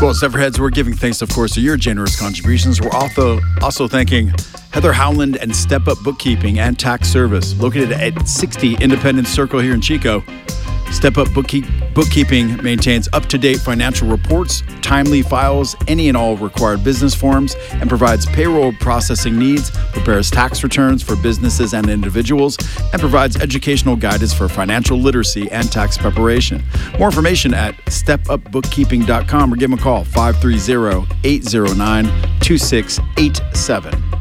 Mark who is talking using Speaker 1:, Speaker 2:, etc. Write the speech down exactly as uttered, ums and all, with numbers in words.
Speaker 1: Well, Severheads, we're giving thanks, of course, to your generous contributions. We're also also thanking Heather Howland and Step Up Bookkeeping and Tax Service, located at sixty Independence Circle here in Chico. Step Up Bookkeep- Bookkeeping maintains up-to-date financial reports, timely files any and all required business forms, and provides payroll processing needs, prepares tax returns for businesses and individuals, and provides educational guidance for financial literacy and tax preparation. More information at step up bookkeeping dot com or give them a call, five three zero, eight zero nine, two six eight seven.